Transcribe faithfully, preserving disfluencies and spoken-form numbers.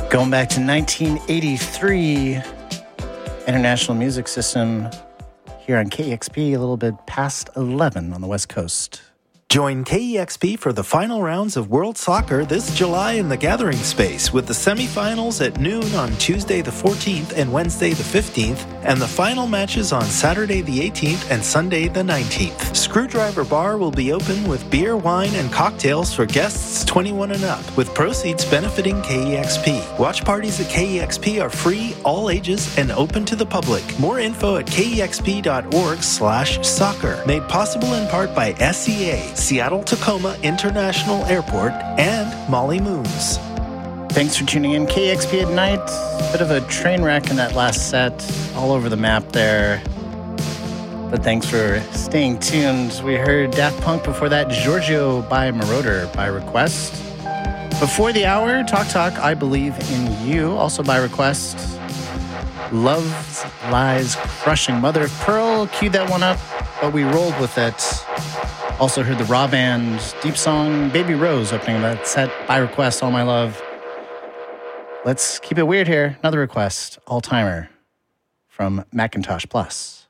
Going back to nineteen eighty-three, International Music System here on K E X P, a little bit past eleven on the West Coast. Join K E X P for the final rounds of World Soccer this July in the Gathering Space with the semifinals at noon on Tuesday the fourteenth and Wednesday the fifteenth, and the final matches on Saturday the eighteenth and Sunday the nineteenth. Screwdriver Bar will be open with beer, wine, and cocktails for guests twenty-one and up, with proceeds benefiting K E X P. Watch parties at K E X P are free, all ages, and open to the public. More info at kexp.org slash soccer. Made possible in part by S E A, Seattle-Tacoma International Airport, and Molly Moons. Thanks for tuning in. K E X P at night. Bit of a train wreck in that last set, all over the map there. But thanks for staying tuned. We heard Daft Punk before that, Giorgio by Moroder by request. Before the hour, Talk Talk, I Believe in You, also by request. Love's Lies Crushing, Mother of Pearl, queued that one up, but we rolled with it. Also heard the Raw Band deep song Baby Rose opening that set by request, All My Love. Let's keep it weird here. Another request, All Timer from Macintosh Plus.